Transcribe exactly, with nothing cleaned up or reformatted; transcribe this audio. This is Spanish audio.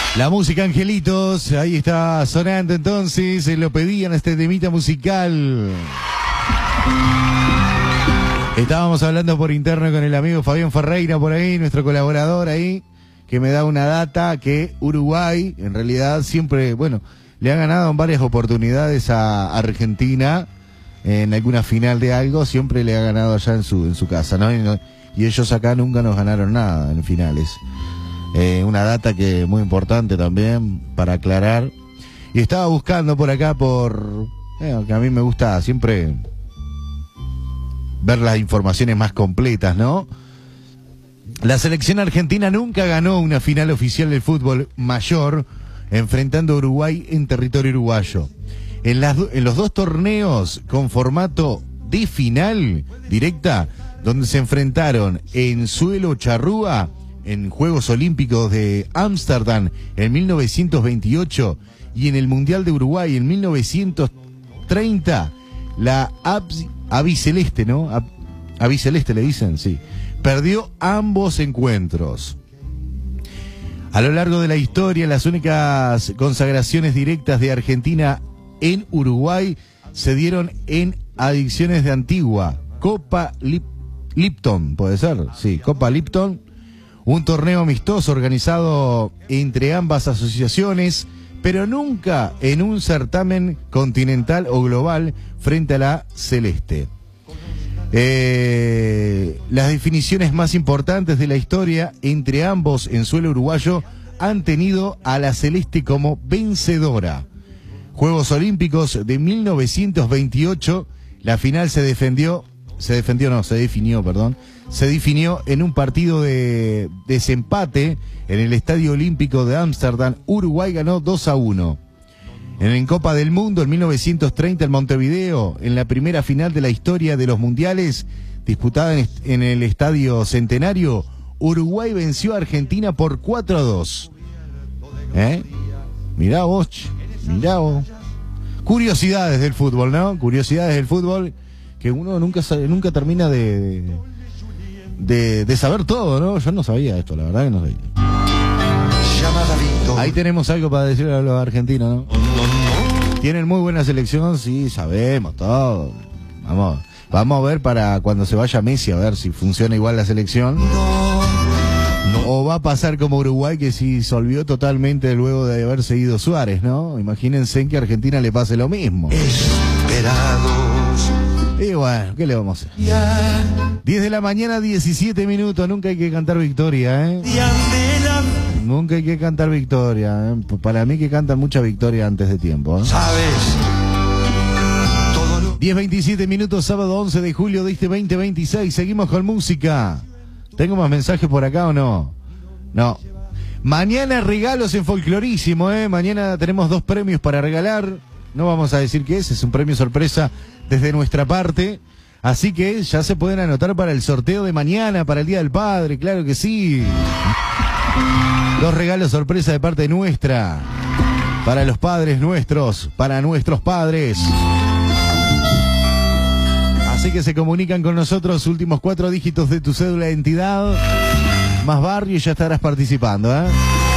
La música, Angelitos, ahí está sonando entonces, se lo pedían este temita musical. Estábamos hablando por interno con el amigo Fabián Ferreira por ahí, nuestro colaborador ahí, que me da una data que Uruguay, en realidad, siempre, bueno, le ha ganado en varias oportunidades a Argentina, en alguna final de algo, siempre le ha ganado allá en su, en su casa, ¿no? Y, no, y ellos acá nunca nos ganaron nada en finales. Eh, una data que muy importante también para aclarar. Y estaba buscando por acá por... Eh, que a mí me gusta siempre ver las informaciones más completas, ¿no? La selección argentina nunca ganó una final oficial del fútbol mayor enfrentando a Uruguay en territorio uruguayo. En, las, en los dos torneos con formato de final directa, donde se enfrentaron en suelo charrúa en Juegos Olímpicos de Ámsterdam en mil novecientos veintiocho y en el Mundial de Uruguay en mil novecientos treinta, la Abiceleste, ¿no? Abiceleste le dicen, sí. Perdió ambos encuentros. A lo largo de la historia, las únicas consagraciones directas de Argentina en Uruguay se dieron en adicciones de Antigua, Copa Lip Lipton, ¿puede ser? Sí, Copa Lipton. Un torneo amistoso organizado entre ambas asociaciones, pero nunca en un certamen continental o global frente a la Celeste. Eh, las definiciones más importantes de la historia entre ambos en suelo uruguayo han tenido a la Celeste como vencedora. Juegos Olímpicos de mil novecientos veintiocho, la final se defendió, se defendió no, se definió, perdón, se definió en un partido de desempate en el Estadio Olímpico de Ámsterdam. Uruguay ganó dos a uno. En Copa del Mundo, en mil novecientos treinta, en Montevideo, en la primera final de la historia de los mundiales, disputada en, en el Estadio Centenario, Uruguay venció a Argentina por cuatro a dos. ¿Eh? Mirá vos, mirá vos. Curiosidades del fútbol, ¿no? Curiosidades del fútbol que uno nunca, nunca termina de... De, de saber todo, ¿no? Yo no sabía esto, la verdad que no sabía. Ahí tenemos algo para decirle a los argentinos, ¿no? Tienen muy buena selección, sí, sabemos todo. Vamos, vamos a ver para cuando se vaya Messi, a ver si funciona igual la selección. O va a pasar como Uruguay, que se disolvió totalmente luego de haberse ido Suárez, ¿no? Imagínense que a Argentina le pase lo mismo. Esperados. Y bueno, ¿qué le vamos a hacer? diez de la mañana, diecisiete minutos. Nunca hay que cantar victoria, ¿eh? Nunca hay que cantar victoria, ¿eh? Para mí que cantan mucha victoria antes de tiempo, ¿eh? ¿Sabes? diez veintisiete minutos, sábado once de julio de este veinte veintiséis. Seguimos con música. ¿Tengo más mensajes por acá o no? No. Mañana regalos en Folclorísimo, ¿eh? Mañana tenemos dos premios para regalar. No vamos a decir qué es, es un premio sorpresa desde nuestra parte. Así que ya se pueden anotar para el sorteo de mañana, para el Día del Padre, claro que sí. Dos regalos sorpresa de parte nuestra, para los padres nuestros, para nuestros padres. Así que se comunican con nosotros, últimos cuatro dígitos de tu cédula de identidad, más barrio y ya estarás participando, ¿eh?